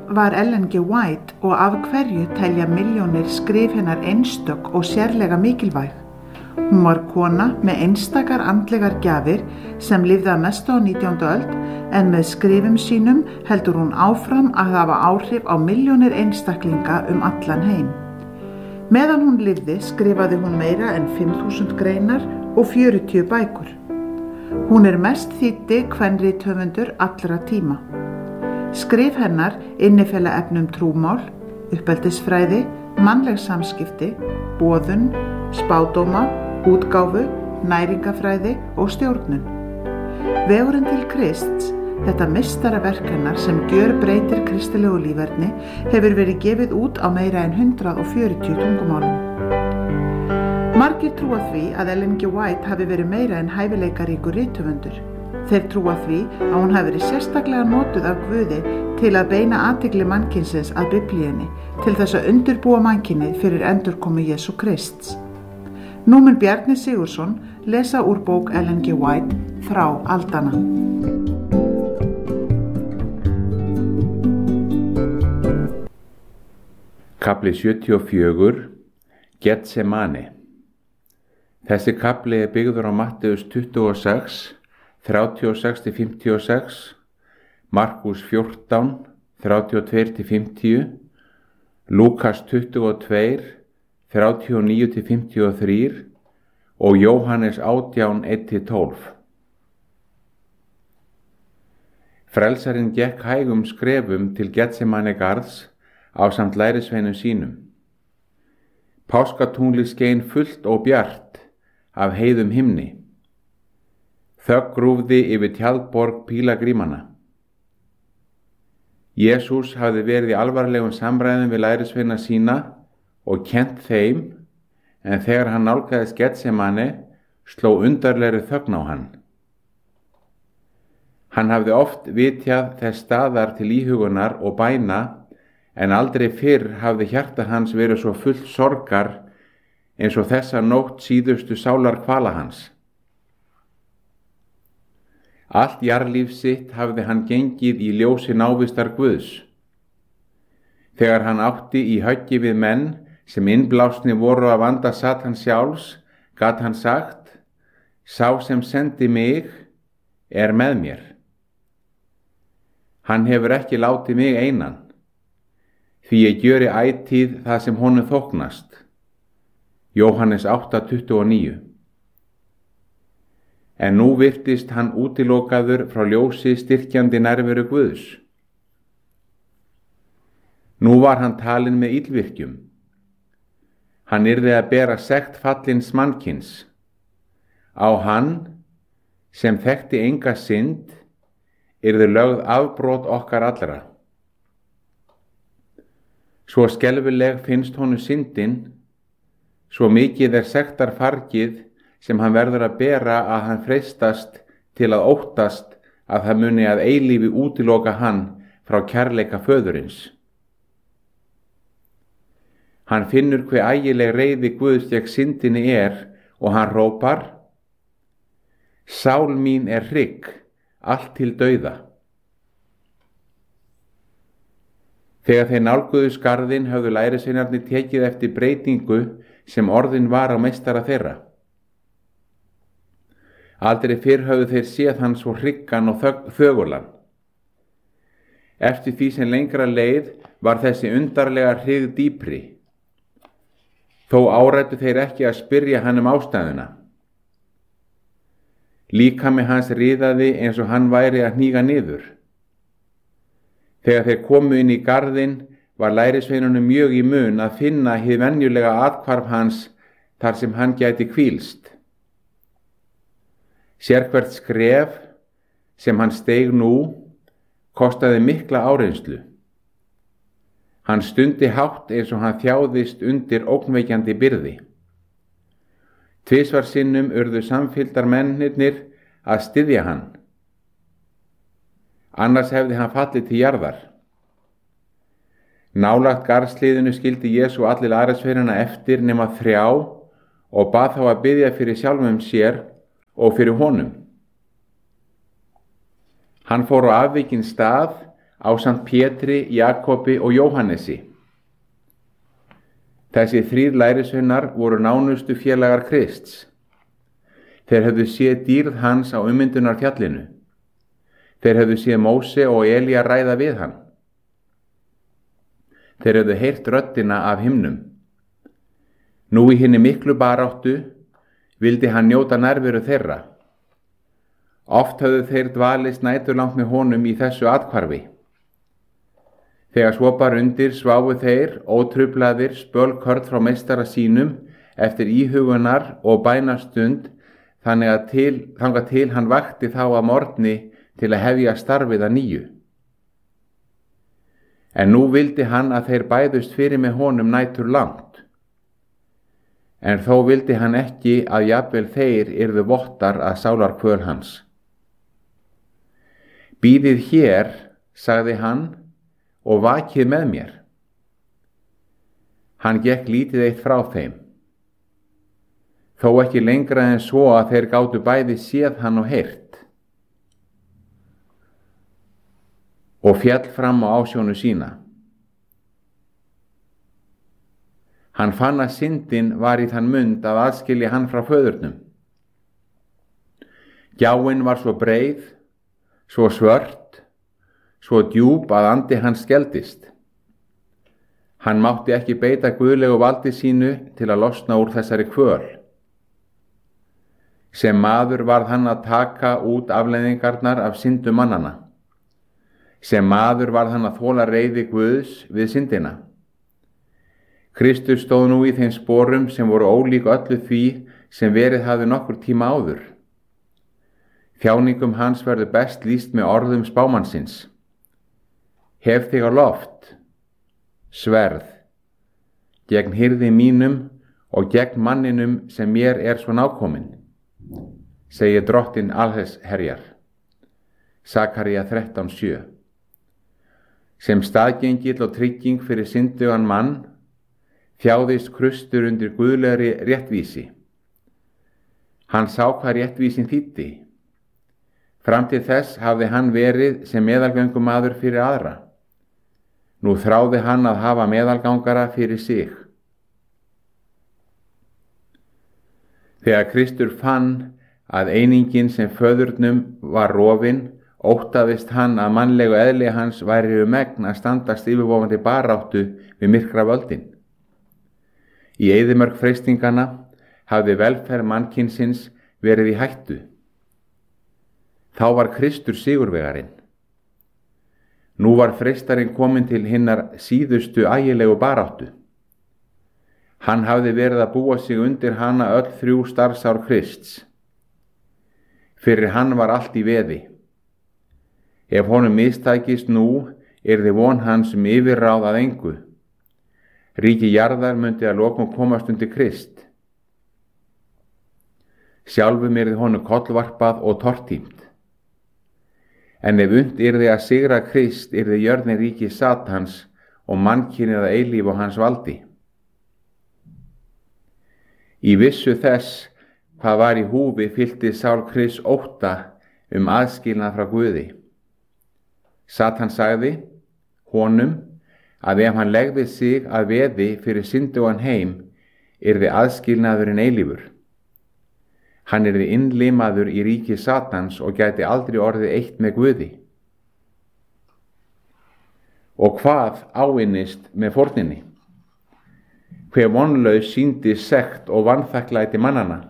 var Ellen G. White og af hverju telja milljónir skrif hennar einstök og sérlega mikilvæg? Hún var kona með einstakar andlegar gjafir sem lifði að mestu á 19. öld en með skrifum sínum heldur hún áfram að hafa áhrif á milljónir einstaklinga allan heim. Meðan hún lifði skrifaði hún meira en 5.000 greinar og 40 bækur. Hún mest þýddi kvenrithöfundur allra tíma. Skrif hennar innifela efni trúmál, uppeldisfræði, mannleg samskipti, boðun, spádóma, útgáfu, næringafræði og stjórnun. Vegurinn til Krists, þetta meistaraverk hennar sem gjörbreytir kristilegu líferni, hefur verið gefið út á meira en 140 tungumálum. Margir trúa því að Ellen G. White hafi verið meira en hæfileikaríkur rithöfundur. Þeir trúa því að hún hafi verið sérstaklega notuð af Guði til að beina athygli mannkynsins að Biblíunni til þess að undirbúa mannkynið fyrir endurkomu Jesú Krists. Nú mun Bjarni Sigurðsson lesa úr bók Ellen G. White Frá aldanna. Kafli 74 Getsemane. Þessi kafli byggður á Matteus 26, 36-56, Markús 14, 32-50, Lúkas 22, 39-53 og Jóhannes 18, 1-12. Frelsarinn gekk hægum skrefum til Getsemane garðs ásamt lærisveinum sínum. Páskatunglið skein fullt og bjart af heiðum himni. Þögn grúfði yfir tjaldborg pílagrímanna. Jesús hafði verið í alvarlegum samræðum við lærisveina sína og kennt þeim, en þegar hann nálgaðist Getsemane sló undarlegri þögn á hann. Hann hafði oft vitjað þess staðar til íhugunar og bæna, en aldrei fyrr hafði hjarta hans verið svo fullt sorgar eins og þessa nótt síðustu sálar kvala hans. Allt jarðlíf sitt hafði hann gengið í ljósi návistar Guðs. Þegar hann átti í höggi við menn sem innblásni voru af anda Satans sjálfs, gat hann sagt: Sá sem sendi mig með mér. Hann hefur ekki látið mig einan, því ég gjöri ætíð það sem honum þóknast. Jóhannes 8:29. En nú virtist hann útilokaður frá ljósi styrkjandi nærveru Guðs. Nú var hann talinn með illvirkjum. Hann yrði að bera sekt fallins mannkyns. Á hann, sem þekkti enga synd, yrði lögð afbrot okkar allra. Svo skelfileg finnst honum syndin, svo mikið sektar fargið sem hann verður að bera að hann freistast til að óttast að það muni að eilífi útiloka hann frá kærleika föðurins. Hann finnur hve ægileg reiði Guðs gegn syndinni og hann hrópar: Sál mín hrygg, allt til dauða. Þegar þeir nálguðust garðinn höfðu lærisveinarnir tekið eftir breytingu sem orðin var á meistara þeirra. Aldrei fyrr höfðu þeir séð hann svo hryggan og þögulan. Eftir því sem lengra leið var þessi undarlega hrygg dýpri. Þó áræddu þeir ekki að spyrja hann ástæðuna. Líkami hans riðaði eins og hann væri að hníga niður. Þegar þeir komu inn í garðinn var lærisveinunum mjög í mun að finna hið venjulega athvarf hans þar sem hann gæti hvílst. Sérhvert skref sem hann steig nú kostaði mikla áreynslu. Hann stundi hátt eins og hann þjáðist undir ógnvekjandi byrði. Tvisvar sinnum urðu samfylgdar mennirnir að styðja hann. Annars hefði hann fallið til jarðar. Nálægt garðsliðinu skildi Jesú allir lærisveinana eftir nema 3 og bað þá að biðja fyrir sjálfum sér og fyrir honum. Hann fór á afvikinn stað ásamt Pétri, Jakobi og Jóhannesi. Þessi 3 lærisveinar voru nánustu félagar Krists. Þeir höfðu séð dýrð hans á ummyndunarfjallinu. Þeir höfðu séð Móse og Elía ræða við hann. Þeir höfðu heyrt röddina af himnum. Nú í hinni miklu baráttu vildi hann njóta nærveru þeirra. Oft höfðu þeir dvalist næturlangt með honum í þessu athvarfi. Þegar svo bar undir sváfu þeir ótruflaðir spölkorn frá meistara sínum eftir íhugunar og bænastund þangað til hann vakti þá að morgni til að hefja starfið að nýju. En nú vildi hann að þeir bæðust fyrir með honum nætur langt. En þó vildi hann ekki að jafnvel þeir yrðu vottar að sálarkvöl hans. Bíðið hér, sagði hann, og vakið með mér. Hann gekk lítið eitt frá þeim. Þó ekki lengra en svo að þeir gátu bæði séð hann og heyrt. Og féll fram á ásjónu sína. Hann fann að syndin var í þann mund að aðskilja hann frá föðurnum. Gjáin var svo breið, svo svört, svo djúp að andi hans skeldist. Hann mátti ekki beita guðlegu valdi sínu til að losna úr þessari kvöl. Sem maður varð hann að taka út afleiðingarnar af syndu mannana. Sem maður varð hann að þola reiði Guðs við syndina. Kristur stóð nú í þeim sporum sem voru ólík öllu því sem verið hafði nokkur tíma áður. Þjáningum hans verður best lýst með orðum spámannsins. Hef þig á loft, sverð, gegn hirði mínum og gegn manninum sem mér er svo nákominn, segir drottinn allsherjar. Sakaría 13:7. Sem staðgengill og trygging fyrir syndugan mann, þjáðist Kristur undir guðlegri réttvísi. Hann sá hvað réttvísin þýddi. Fram til þess hafði hann verið sem meðalgöngumaður fyrir aðra. Nú þráði hann að hafa meðalgangara fyrir sig. Þegar Kristur fann að einingin sem föðurnum var rofin, óttaðist hann að mannlegu eðli hans væri megn að standast yfirvofandi baráttu við myrkra völdin. Í eyðimörk freistingana hafði velferð mannkynsins verið í hættu. Þá var Kristur sigurvegarinn. Nú var freistarinn kominn til hinnar síðustu ægilegu baráttu. Hann hafði verið að búa sig undir hana öll 3 starfsár Krists. Fyrir hann var allt í veði. Ef honum mistækist nú, yrði von hans yfirráð að engu. Ríki jarðar myndi að lokum komast undir Krist. Sjálfum yrði honum kollvarpað og tortímt. En ef und yrði að sigra Krist, yrði jörðin ríki Satans og mannkynið að eilíf á hans valdi. Í vissu þess hvað var í húfi fyllti sál Krists ótta aðskilnað frá Guði. Satan sagði honum að ef hann legði sig að veði fyrir syndugan heim, yrði aðskilnaðurinn eilífur. Hann yrði innlimaður í ríki Satans og gæti aldrei orðið eitt með Guði. Og hvað áinnist með fórninni? Hve vonlaus sýndi sekt og vanþakklæti mannana.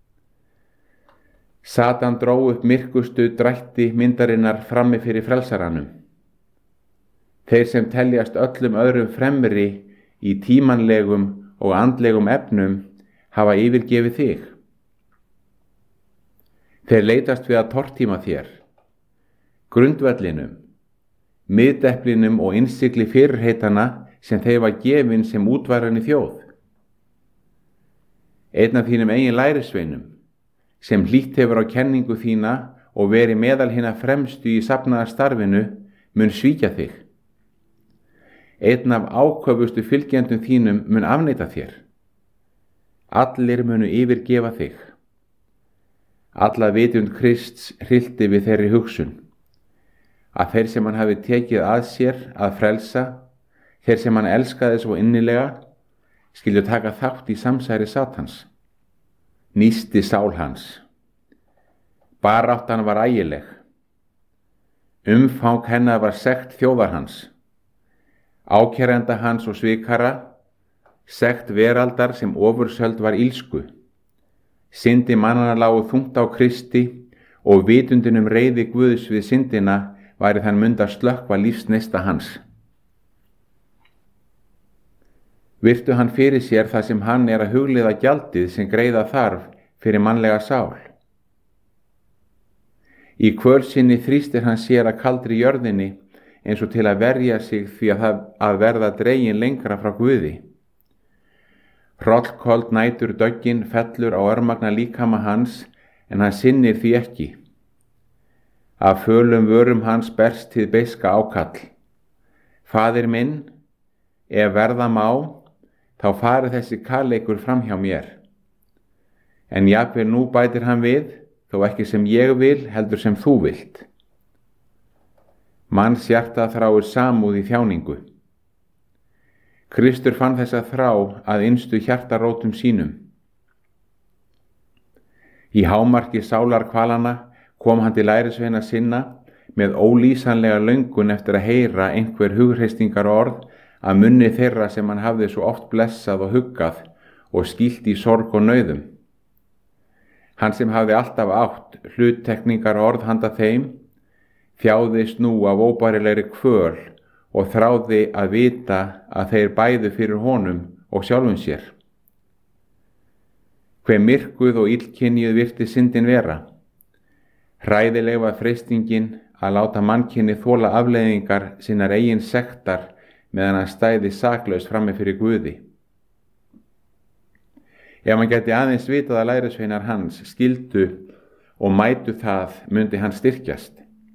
Satan dró upp myrkustu drætti myndarinnar frammi fyrir frelsaranum. Þeir sem teljast öllum öðrum fremri í tímanlegum og andlegum efnum hafa yfirgefið þig. Þeir leitast við að tortíma þér, grundvellinum, miðdeplinum og innsigli fyrirheitana sem þeir var gefin sem útvaran í þjóð. Einn af þínum eigin lærisveinum, sem hlýtt hefur á kenningu þína og verið meðal hinna fremstu í safnaðarstarfinu, mun svíkja þig. Einn af áköfustu fylgjendum þínum mun afneita þér. Allir munu yfirgefa þig. Alla vitund Krists hryllti við þeirri hugsun. að þeir sem hann hafi tekið að sér að frelsa, þeir sem hann elskaði svo innilega, skyldu taka þátt í samsæri Satans. Nísti sál hans. Baráttan var ægileg. Umfang hennar var sekt þjóðar hans, ákærenda hans og svikara, sekt veraldar sem ofursöld var ilsku. Syndi mannanna lágu þungt á Kristi og vitundin reiði Guðs við syndina væri þann mund að slökkva lífsneista hans. Virtu hann fyrir sér það sem hann að hugleiða gjaldið sem greiða þarf fyrir mannlega sál. Í kvöl sinni þrýstir hann sér að kaldri jörðinni eins og til að verja sig því að verða dregin lengra frá Guði. Hrollköld nætur döggin fellur á örmagna líkama hans en hann sinnir því ekki. Af fölum vörum hans berst hið beiska ákall. Faðir minn, ef verða má, þá fari þessi kalleikur fram hjá mér. En jafnvel nú bætir hann við, þó ekki sem ég vil, heldur sem þú vilt. Manns hjarta þráir samúð í þjáningu. Kristur fann þessa þrá að innstu hjartarótum sínum. Í hámarki sálarkvalana kom hann til lærisveina sinna með ólýsanlega löngun eftir að heyra einhver hugreistingar orð að munni þeirra sem hann hafði svo oft blessað og huggað og skýlt í sorg og nauðum. Hann sem hafði alltaf átt hluttekningar orð handa þeim, þjáðist nú af óbærilegri kvöl og þráði að vita að þeir bæðu fyrir honum og sjálfum sér. Hve myrkuð og illkynjuð virti syndin vera. Hræðileg var freistingin að láta mannkynni þola afleiðingar sinnar eigin sektar meðan hann stæði saklaus frammi fyrir Guði. Ef hann gæti aðeins vitað að lærisveinar hans skildu og mætu það, mundi hann styrkjast.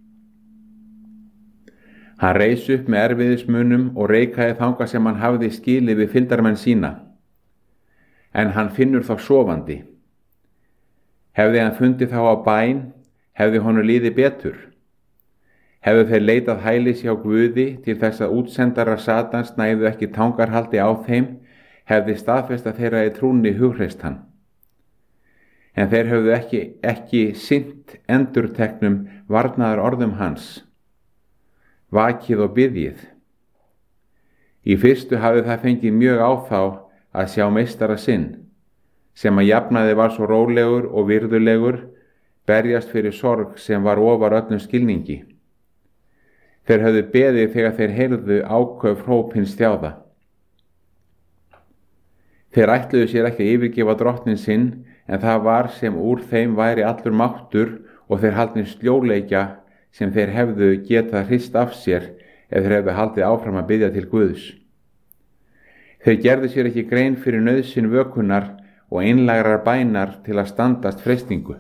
Hann reis upp með erfiðismunum og reikaði þangað sem hann hafði skilið við fylgdarmenn sína. En hann finnur þá sofandi. Hefði hann fundið þá á bæn, hefði honum liðið betur. Hefðu þeir leitað hælis hjá Guði til þess að útsendara Satans næðu ekki tangarhaldi á þeim, hefði staðfesta þeirra í trúnni hugreist hann. En þeir höfðu ekki sinnt endurteknum varnaðar orðum hans. Vakið og biðjið. Í fyrstu hafði það fengið mjög á þá að sjá meistara sinn, sem að jafnaði var svo rólegur og virðulegur, berjast fyrir sorg sem var ofar öllum skilningi. Þeir höfðu beðið þegar þeir heyrðu áköf hróp hins þjáða. Þeir ætluðu sér ekki að yfirgefa drottnin sinn, en það var sem úr þeim væri allur máttur og þeir haldnir sljóleikja sem þeir hefðu getað hrist af sér ef þeir hefðu haldið áfram að biðja til Guðs. Þeir gerðu sér ekki grein fyrir nauðsyn vökunar og einlægrar bænar til að standast freistingu.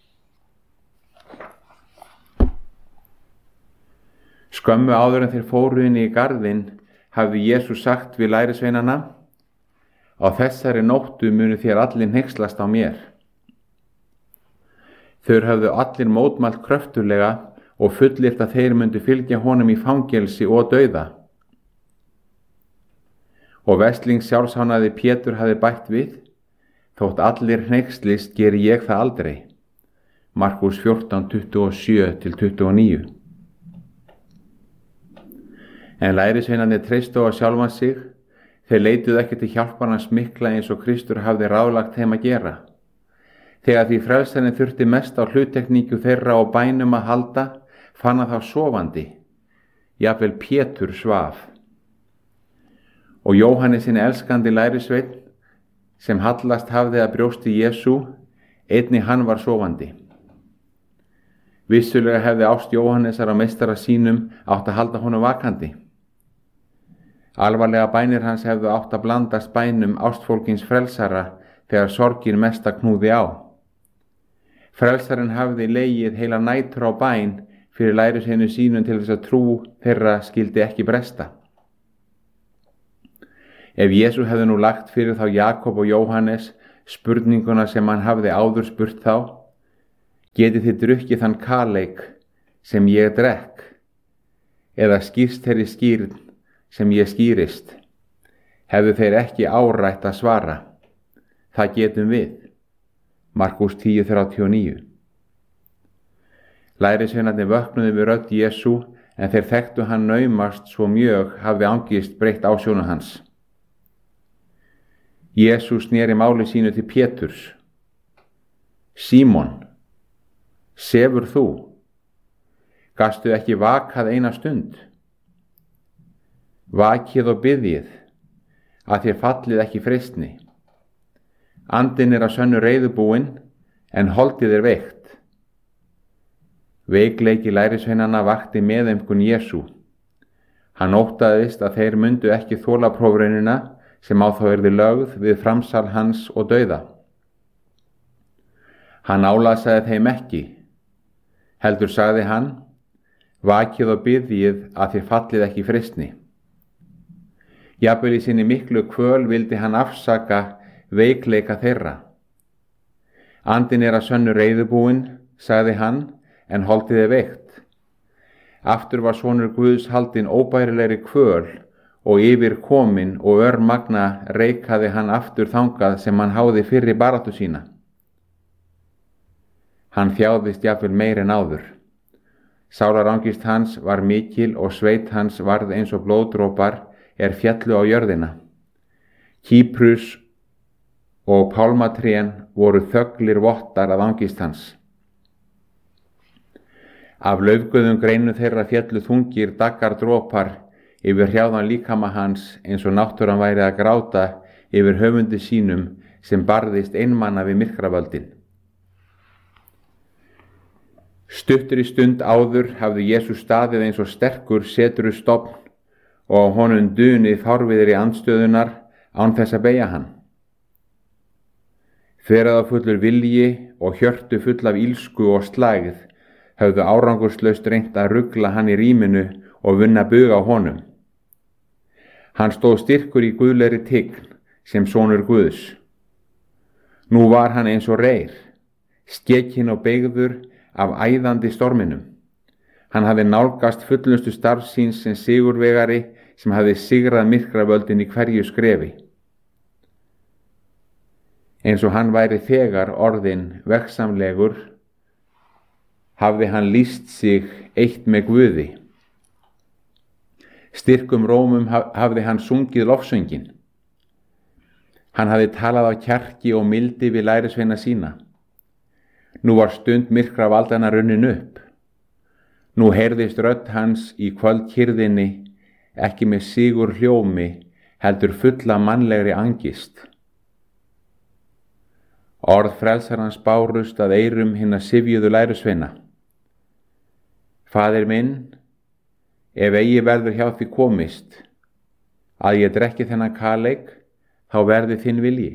Skömmu áður en þeir fóru inn í garðinn hafði Jesús sagt við lærisveinana: Á þessari nóttu munu þér allir hneykslast á mér. Þeir höfðu allir mótmælt kröftulega og fullyrt að þeir myndu fylgja honum í fangelsi og dauða. Og veslings sjálfshánaði Pétur hafði bætt við: Þótt allir hneykslist geri ég það aldrei. Markús 14:27-29. En lærisveinarnir treystu á sjálfan sig. Þeir leituðu ekki til hjálpar hans mikla eins og Kristur hafði ráðlagt þeim að gera. Þegar því frelsarinn þurfti mest á hluttekningu þeirra og bænum að halda, fann hann þá sofandi. Jafnvel Pétur svaf. Og Jóhannes hinn elskandi lærisveinn, sem hallast hafði að brjósti Jesú, einnig hann var sofandi. Vissulega hefði ást Jóhannesar á meistara sínum átt að halda honum vakandi. Alvarlega bænir hans hefðu átt að blandast bænum ástfólkins frelsara þegar sorgin mesta knúði á. Frelsarinn hafði legið heila nætur á bæn fyrir lærisveinu sínum til þess að trú þeirra skildi ekki bresta. Ef Jesú hefði nú lagt fyrir þá Jakob og Jóhannes spurninguna sem hann hafði áður spurt þá: Getið þið drukkið þann kaleik sem ég drekk? eða skýrst þeirri skýrn sem ég skýrist, hefðu þeir ekki árætt að svara: það getum við. Markús 10:39. Lærisveinarnir vöknuðu við rödd Jesú, en þeir þekktu hann naumast svo mjög hafði angist breytt ásjónu hans. Jesú sneri máli sínu til Péturs: Símon, sefur þú? Gastu ekki vakað eina stund? Vakið og biðjið, að þér fallið ekki freistni. Andinn að sönnu reiðubúinn, en holdið veikt. Veikleiki lærisveinanna vakti meðaumkun Jesú. Hann óttaðist að þeir mundu ekki þola prófraunina sem á þá yrði lögð við framsal hans og dauða. Hann álasaði þeim ekki, heldur sagði hann: vakið og biðjið að þér fallið ekki freistni. Jafnvel í sinni miklu kvöl vildi hann afsaka veikleika þeirra. Andinn að sönnu reiðubúinn, sagði hann, en holdið veikt. Aftur var sonur Guðs haldinn óbærilegri kvöl og yfir kominn og örmagna reikaði hann aftur þangað sem hann háði fyrri baráttu sína. Hann þjáðist jafnvel meir en áður. Sálarangist hans var mikil og sveit hans varð eins og blóðdropar fjallu á jörðina. Kýprus og pálmatrén voru þöglir vottar af angist hans. Af laufguðum greinu þeirra fjallu þungir daggar dropar yfir hrjáðan líkama hans, eins og náttúran væri að gráta yfir höfundi sínum sem barðist einmana við myrkravöldin. Stuttur í stund áður hafði Jesús staðið eins og sterkur setrustofn og á honum dunið fárviðri andstöðunar án þess að beygja hann. Þveraðafullur vilji og hjörtu full af ílsku og slægð höfðu árangurslaust reynt að rugla hann í rýminu og vunna bug á honum. Hann stóð styrkur í guðlegri tign sem sonur Guðs. Nú var hann eins og reyr, skekinn og beygður af æðandi storminum. Hann hafði nálgast fullustu starf síns sem sigurvegari sem hafði sigrað myrkravöldin í hverju skrefi. Eins og hann væri þegar orðinn vegsamlegur, hafði hann lýst sig eitt með Guði. Styrkum rómum hafði hann sungið lofsöngin. Hann hafði talað á kjarki og mildi við lærisveina sína. Nú var stund myrkravaldanna runnin upp. Nú heyrðist rödd hans í kvöldkyrðinni, ekki með sigur hljómi, heldur fulla mannlegri angist. Orð frelsarans bárust að eyrum hinna syfjuðu lærisveina. Faðir minn, ef eigi verður hjá því komist, að ég drekki þennan kaleik, þá verði þinn vilji.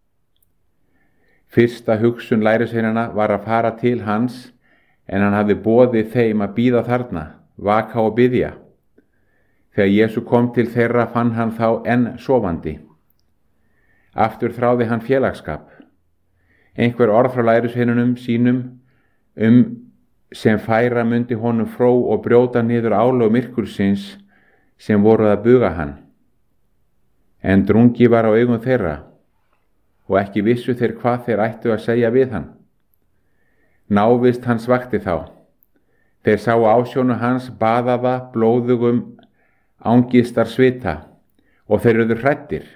Fyrsta hugsun lærisveinanna var að fara til hans, en hann hafði boðið þeim að bíða þarna, vaka og biðja. Þegar Jesú kom til þeirra fann hann þá enn sofandi. Aftur þráði hann félagsskap. Einhver orð frá lærisveinunum sínum sem færa mundi honum fró og brjóta niður álög myrkursins sem voru að buga hann. En drungi var á augum þeirra og ekki vissu þeir hvað þeir ættu að segja við hann. Návist hans vakti þá. Þeir sáu ásjónu hans baðaða blóðugum angistar svita og þeir urðu hræddir.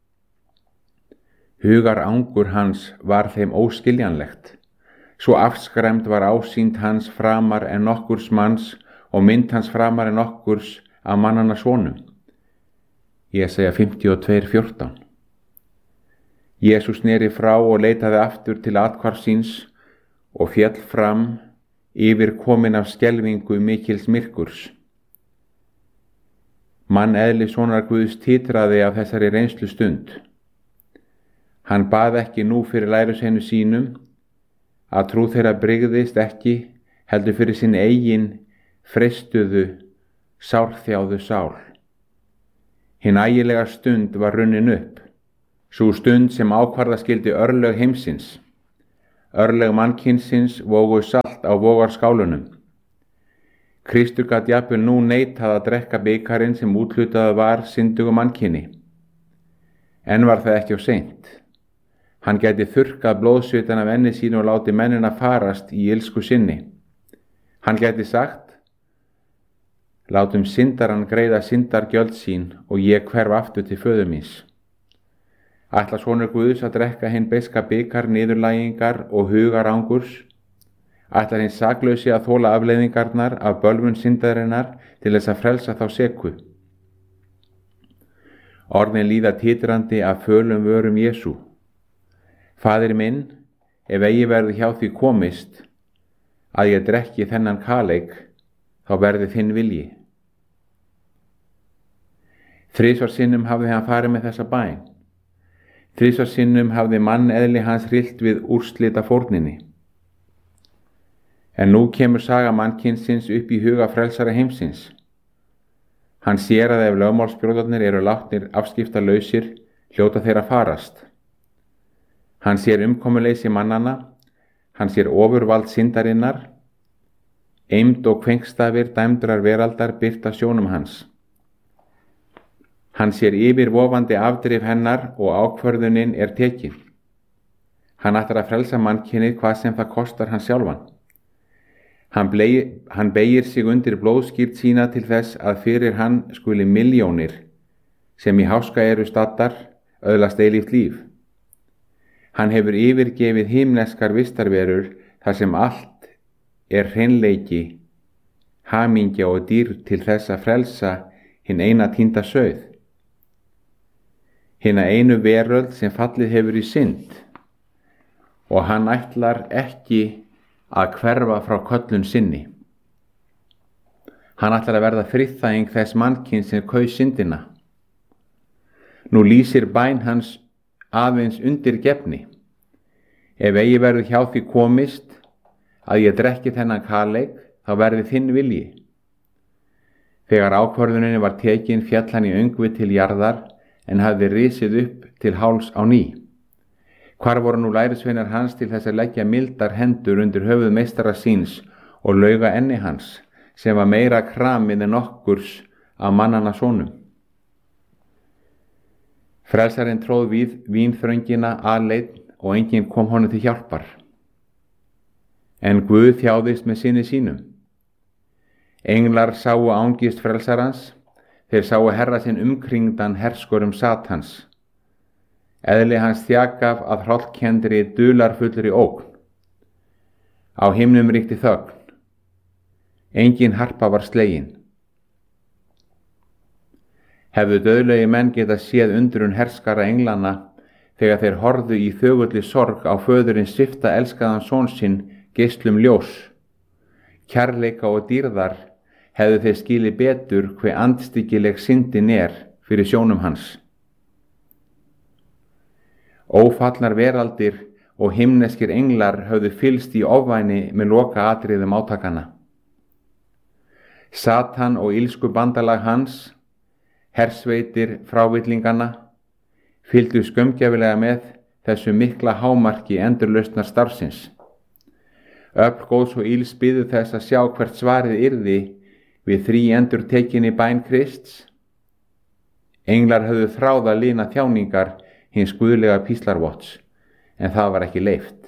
Hugar angur hans var þeim óskiljanlegt. Svo afskræmd var ásýnd hans framar en nokkurs manns og mynd hans framar en nokkurs af mannanna sonum. Jesaja 52:14. Jesús sneri frá og leitaði aftur til athvarfs síns og féll fram yfir komin af skelfingu mikils myrkurs. Manneðli sonar Guðs titraði af þessari reynslu stund. Hann bað ekki nú fyrir lærisveinu sínum að trú þeirra brygðist ekki, heldur fyrir sinn eigin freistuðu, sárþjáðu sál. Hin ægilega stund var runnin upp, sú stund sem ákvarða skildi örlög heimsins. Örlög mannkynsins vógu salt á vogarskálunum. Kristur gat jafnvel nú neitað að drekka bikarinn sem úthlutað var syndugum mannkyni. En var það ekki of seint. Hann gæti þurrkað blóðsvitan af enni sínu og láti mennina farast í ilsku sinni. Hann gæti sagt: látum syndarann greiða syndargjöld sín og ég hverf aftur til föður míns. Ætlar sonur Guðs að drekka hinn beiska bikar niðurlægingar og hugarangurs? Ætlar hinn saklausi að þola afleiðingarnar af bölvun syndarinnar til þess að frelsa þá seku? Orðin líða titrandi af fölum vörum Jesú. Faðir minn, ef eigi verður hjá því komist að ég drekki þennan kaleik, þá verði þinn vilji. 3 sinnum hafði hann farið með þessa bæn. 3 sinnum hafði manneðli hans hryllt við úrslita fórninni. En nú kemur saga mannkynsins upp í huga frelsara heimsins. Hann sér að ef lögmálsbrjóðarnir eru látnir afskiptalausir, hljóta þeir að farast. Hann sér umkomuleysi mannanna, hann sér ofurvald syndarinnar, eymd og kvengstafir dæmdrar veraldar birta sjónum hans. Hann sér yfirvofandi afdrif hennar og ákvörðunin er tekin. Hann ætlar að frelsa mannkynið hvað sem það kostar hann sjálfan. Hann beygir sig undir blóðskýrt sína til þess að fyrir hann skuli milljónir, sem í háska eru staddar, öðlast eilíft líf. Hann hefur yfirgefið himneskar vistarverur þar sem allt er hreinleiki, hamingja og dýrð til þess að frelsa hinn eina týnda sauð. Hina einu veröld sem fallið hefur í synd, og hann ætlar ekki að hverfa frá köllun sinni. Hann ætlar að verða friðþæging þess mannkyns sem kaus syndina. Nú lýsir bæn hans aðeins undir gefni. Ef eigi verður hjá því komist að ég drekki þennan kaleik, þá verði þinn vilji. Þegar ákvörðuninni var tekin féll hann í öngvi til jarðar en hafði risið upp til háls á ný. Hvar voru nú lærisveinar hans til þess að leggja mildar hendur undir höfuð meistara síns og lauga enni hans, sem var meira kramið en okkurs af mannanna sonum? Frelsarinn tróð við vínþröngina aleinn og enginn kom honum til hjálpar. En Guð þjáðist með syni sínum. Englar sáu ángist frelsarans, þeir sáu herra sinn umkringdan herskurum Satans. Eðli hans þjakaf að hrollkendri dularfullri ógn. Á himnum ríkti þögn. Engin harpa var slegin. Hefðu dauðlegi menn geta séð undrun herskara englanna þegar þeir horfðu í þögulli sorg á föðurinn svipta elskaðan son sinn geislum ljós. Kærleika og dýrðar hefðu þeir skilið betur hve andstyggileg syndin er fyrir sjónum hans. Ófallnar veraldir og himneskir englar höfðu fylst í ofvæni með loka atriðum átakana. Satan og ilsku bandalag hans, hersveitir frávillingana, fylgdu skömmgjafilega með þessu mikla hámarki endurlausnar starfsins. Öfl góðs og íls biðu þess að sjá hvert svarið yrði við endur tekinni bæn Krists. Englar höfðu þráð að lina þjáningar hins guðlega píslarvotts, en það var ekki leyft.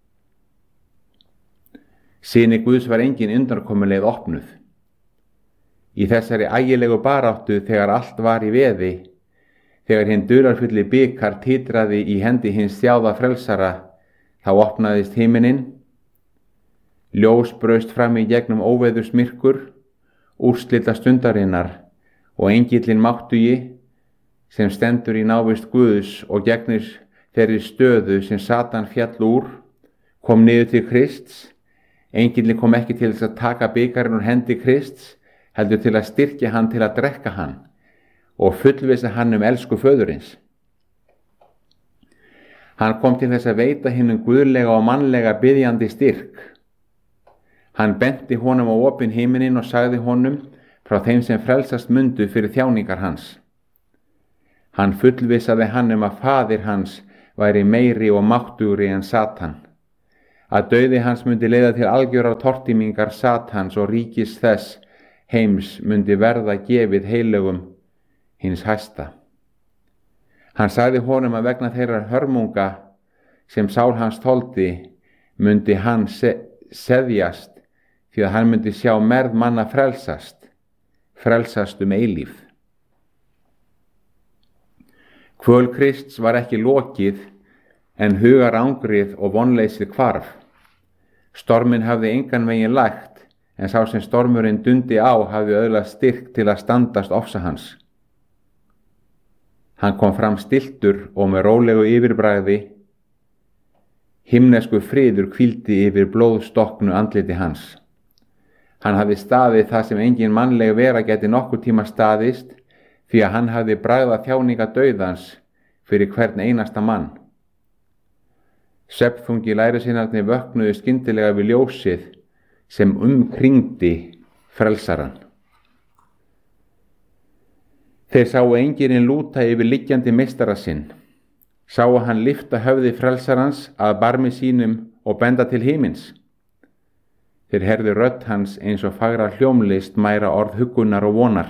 Syni Guðs var engin undankomuleið opnuð. Í þessari ægilegu baráttu þegar allt var í veði, þegar hinn dularfulli bikar titraði í hendi hins þjáða frelsara, þá opnaðist himinin, ljós braust fram í gegnum óveðursmyrkur, úrslita stundarinnar, og engillinn máttugi, sem stendur í návist Guðs og gegnir þeirri stöðu sem Satan fjall úr, kom niður til Krists. Engillinn kom ekki til þess að taka bikarinn úr hendi Krists, heldur til að styrkja hann til að drekka hann og fullvissa hann elsku föðurins. Hann kom til þess að veita hinum guðlega og mannlega biðjandi styrk. Hann benti honum á opinn himinin og sagði honum frá þeim sem frelsast mundu fyrir þjáningar hans. Hann fullvissaði hann að faðir hans væri meiri og máttugri en Satan, að dauði hans myndi leiða til algjörar tortímingar Satans og ríkis þess heims mundi verða gefið heilögum hins hæsta. Hann sagði honum að vegna þeirra hörmunga sem sál hans þoldi mundi hann seðjast, því að hann mundi sjá merð manna frelsast eilíf. Kvöl Krists var ekki lokið, en hugarangrið og vonleysið hvarf. Storminn hafði engan veginn lægt, en sá sem stormurinn dundi á hafði öðlast styrk til að standast ofsa hans. Hann kom fram stilltur og með rólegu yfirbragði. Himnesku friður hvíldi yfir blóðstokknu andliti hans. Hann hafði staðið það sem engin mannleg vera gæti nokkur tíma staðist, því að hann hafði bragðað þjáninga dauðans fyrir hvern einasta mann. Svefnþungi lærisveinarnir vöknuðu skyndilega við ljósið sem umkringdi frelsaran. Þeir sáu engirinn lúta yfir liggjandi meistara sinn, sáu hann lyfta höfði frelsarans að barmi sínum og benda til himins. Þeir heyrðu rödd hans eins og fagra hljómlist mæra orð huggunar og vonar.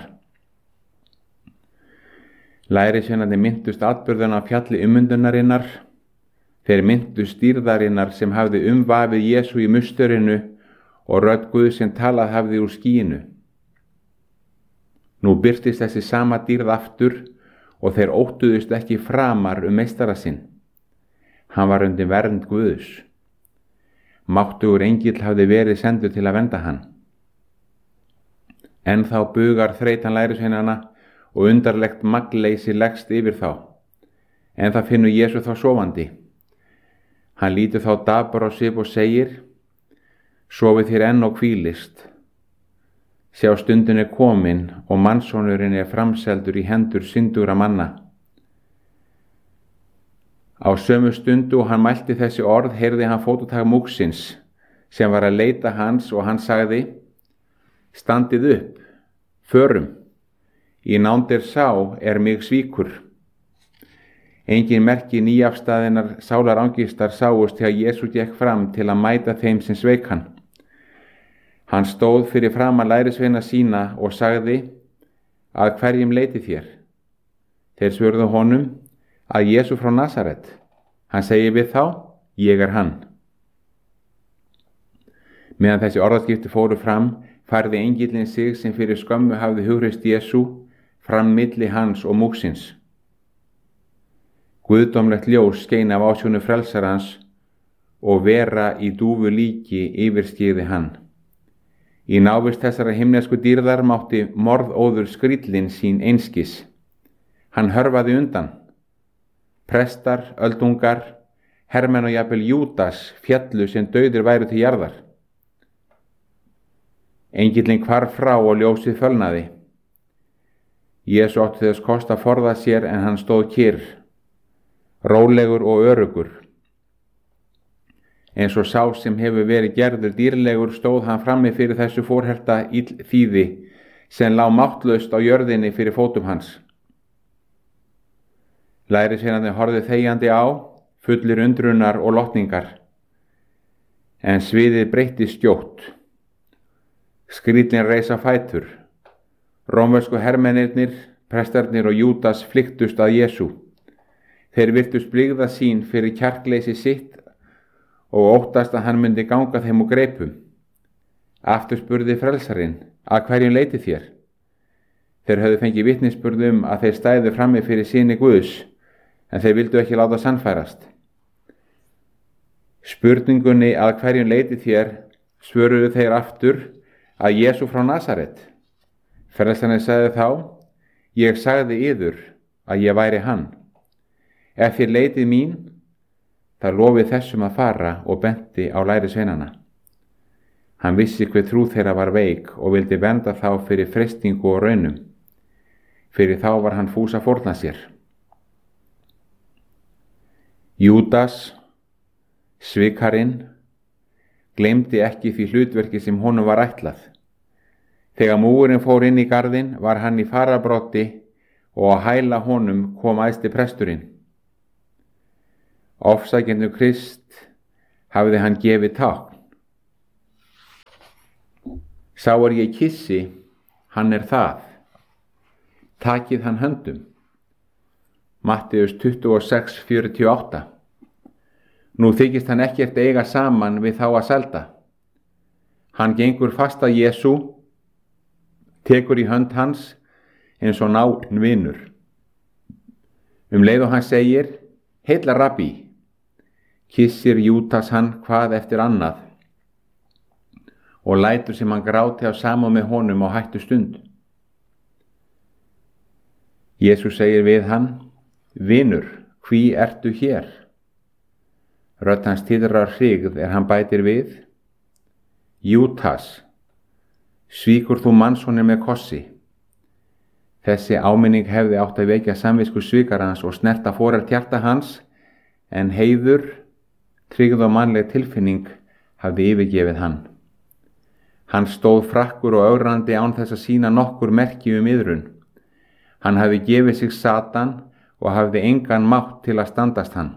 Lærisveinarnir minntust atburðuna á fjalli ummundunarinnar. Þeir minntust dýrðarinnar sem hafði umvafið Jesú í musturinu og rödd Guðs sem talað hafði úr skýinu. Nú birtist þessi sama dýrð aftur og þeir óttuðust ekki framar meistara sinn. Hann var undir vernd Guðs. Máttugur engill hafði verið sendur til að vernda hann. En þá bugar þreytan lærisveinanna og undarlegt magnleysi leggst yfir þá. En það finnur Jesú þá sofandi. Hann lítur þá dapur á svip og segir: Sofið þér enn og hvílist. Sjá, stundin er komin og mannssonurinn er framseldur í hendur syndugra manna. Á sömu stundu og hann mælti þessi orð heyrði hann fótatak múgsins sem var að leita hans og hann sagði: Standið upp, förum, í nánd sá mig svíkur. Engin merki nýafstaðinnar sálarangistar sáust þegar Jesú gekk fram til að mæta þeim sem sveik hann. Hann stóð fyrir framan lærisveina sína og sagði: Að hverjum leitið þér? Þeir svörðu honum: Að Jesú frá Nasaret. Hann segir við þá: Ég er hann. Meðan þessi orðaskipti fóru fram, færði engillinn sig sem fyrir skömmu hafði hughrist Jesú fram milli hans og múgsins. Guðdómlegt ljós skein af ásjónu frelsarans og vera í dúfu líki yfirskyggði hann. Í návist þessara himnesku dýrðar mátti morðóður skríllinn sín einskis. Hann hörfaði undan. Prestar, öldungar, hermenn og jafnvel Júdas fjallu sem dauðir væru til jarðar. Engillinn hvarf frá og ljósið fölnaði. Jesú átti þess kost að forða sér en hann stóð kyrr, rólegur og örugur. Eins og sá sem hefur verið gerður dýrlegur stóð hann frammi fyrir þessu fórherta illþýði sem lá máttlaust á jörðinni fyrir fótum hans. Lærisveinarnir horfðu þegjandi á, fullir undrunar og lotningar. En sviðið breyttist skjótt. Skríllinn reis á fætur. Rómversku hermennirnir, prestarnir og Júdas flykktust að Jesú. Þeir virtust blygða sín fyrir kjarkleysi sitt og óttast að hann myndi ganga þeim úr greipum. Aftur spurði frelsarinn: Að hverjum leitið þér? Þeir höfðu fengið vitnisburð að þeir stæðu frammi fyrir syni Guðs, en þeir vildu ekki láta sannfærast. Spurningunni að hverjum leitið þér svöruðu þeir aftur: Að Jesú frá Nasaret. Frelsarinn sagði þá: Ég sagði yður að ég væri hann. Ef þér leitið mín, það lofið þessum að fara, og benti á lærisveinana. Hann vissi hve trú þeirra var veik og vildi vernda þá fyrir freistingu og raunum. Fyrir þá var hann fús að fórna sér. Júdas, svikarinn, gleymdi ekki því hlutverki sem honum var ætlað. Þegar múgurinn fór inn í garðinn var hann í fararbroddi og á hæla honum kom æðsti presturinn. Ofsækjendur Krist hafði hann gefið tákn. Sá ég kyssi hann er það. Takið hann höndum. Matteus 26:48. Nú þykist hann ekkert eiga saman við þá að selda. Hann gengur fast að Jesú, tekur í hönd hans eins og náinn vinur. Leið og hann segir, heilla rabbi, kissir Júdas hann hvað eftir annað og lætur sem hann gráti af samúð með honum á hættu stund. Jesús segir við hann, vinur, hví ertu hér? Rödd hans titrar hryggð hann bætir við, Júdas, svíkur þú mannssoninn með kossi? Þessi áminning hefði átt að vekja samvisku svikarans og snerta forellt hjarta hans, en heiður, tryggð og mannleg tilfinning hafði yfirgefið hann. Hann stóð frakkur og ögrandi án þess að sýna nokkur merki iðrun. Hann hafði gefið sig Satan og hafði engan mátt til að standast hann.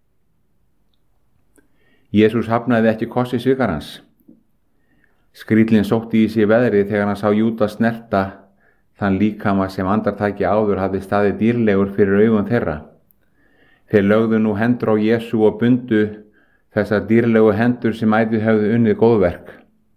Jesús hafnaði ekki kossi svikarans. Skríllinn sótti í sig veðrið þegar hann sá Júdas snerta þann líkama sem andartaki áður hafði staðið dýrlegur fyrir augum þeirra. Þeir lögðu nú hendur á Jesú og bundu þessar dýrlegu hendur sem ætíð höfðu unnið góðverk.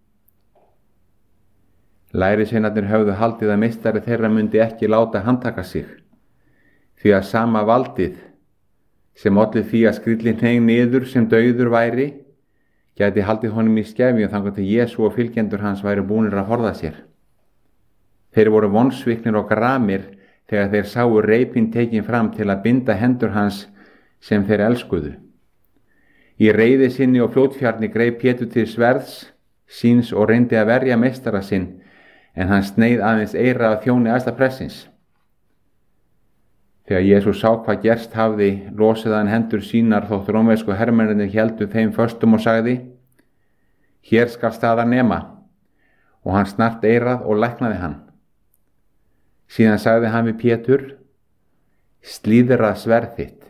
Lærisveinarnir höfðu haldið að meistari þeirra myndi ekki láta handtaka sig, því að sama valdið sem olli því að skríllinn hneig niður sem dauður væri, gæti haldið honum í skefjum þangað til Jesú og fylgjendur hans væri búnir að forða sér. Þeir voru vonsviknir og gramir þegar þeir sáu reipinn tekin fram til að binda hendur hans sem þeir elskuðu. Í reiði sinni og fljótfjarni greip Pétur til sverðs síns og reyndi að verja meistara sinn, en hann sneið aðeins eyra af þjóni æðstaprestins. Þegar Jesús sá hvað gerst hafði, losaði hann hendur sínar þótt rómversku hermennirnir héldu þeim föstum og sagði, hér skal staðar nema, og hann snart eyrað og læknaði hann. Síðan sagði hann við Pétur, slíðra sverð þitt.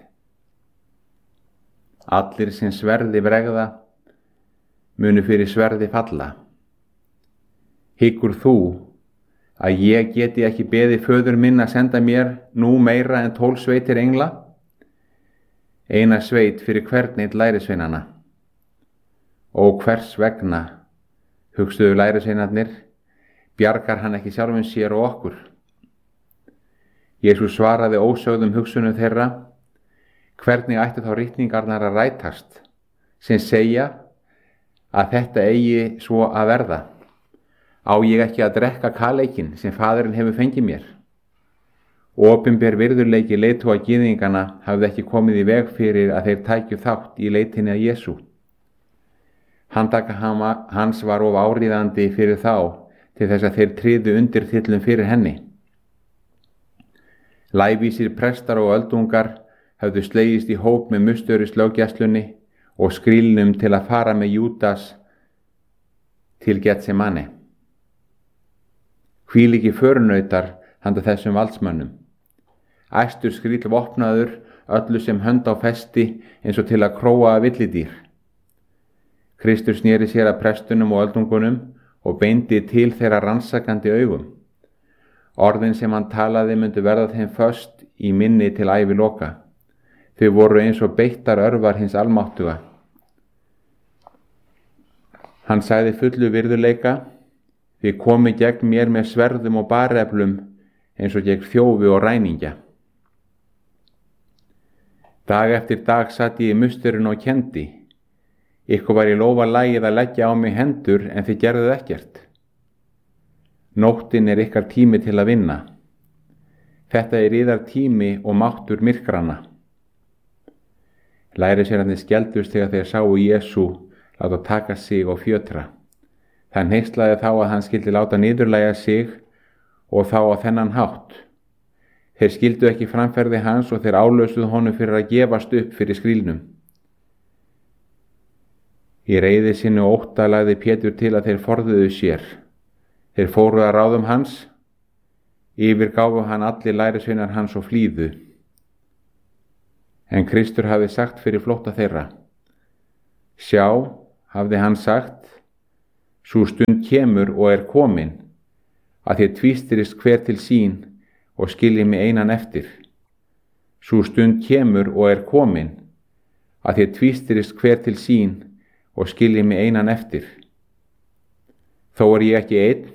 Allir sem sverði bregða munu fyrir sverði falla. Hyggur þú að ég geti ekki beðið föður minn að senda mér nú meira en 12 sveitir engla? Eina sveit fyrir hvern einn lærisveinana. Og hvers vegna, hugsuðu lærisveinarnir, bjargar hann ekki sjálfum sér og okkur? Jesús svaraði ósögðum hugsunum þeirra, hvernig ættu þá ritningarnar að rætast, sem segja að þetta eigi svo að verða. Á ég ekki að drekka kaleikinn sem faðirinn hefur fengið mér? Opinber virðuleiki leiðtoga gyðingana hafði ekki komið í veg fyrir að þeir tækju þátt í leitinni að Jesú. Handtaka hans var of áríðandi fyrir þá til þess að þeir tryðu undirtillum fyrir henni. Lævísir prestar og öldungar höfðu slegist í hóp með mustöris löggæslunni og skrílnum til að fara með Júdas til Getsemane. Hvílíki förunautar handa þessum valdsmönnum. Æstur skríll vopnaður, öllu sem hönd á festi eins og til að króa villidýr. Kristur sneri sér að prestunum og öldungunum og beindi til þeirra rannsakandi augum. Orðin sem hann talaði myndu verða þeim föst í minni til æviloka. Þau voru eins og beittar örvar hins almáttuga. Hann sagði fullu virðuleika, þið komið gegn mér með sverðum og bareflum eins og gegn þjófi og ræningja. Dag eftir dag satt ég í musturinn og kendi. Ykkur var í lófa lagið að leggja á mig hendur en þið gerðuð ekkert. Nóttin er ykkar tími til að vinna. Þetta er yðar tími og máttur myrkrana. Lærisveinarnir skeldust þegar þeir sáu Jesú láta taka sig og fjötra. Það hneyslaði þá að hann skyldi láta niðurlægja sig og þá á þennan hátt. Þeir skildu ekki framferði hans og þeir álösuðu honum fyrir að gefast upp fyrir skrílnum. Í reiði sinni og ótta lagði Pétur til að þeir forðuðu sér. Þeir fóru að ráðum hans, yfirgáfu hann allir lærisveinar hans og flýðu. En Kristur hafði sagt fyrir flótta þeirra. Sjá, hafði hann sagt, sú stund kemur og er komin, að þér tvístirist hver til sín og skilji mig einan eftir. Sú stund kemur og er komin, að þér tvístirist hver til sín og skilji mig einan eftir. Þó er ég ekki einn,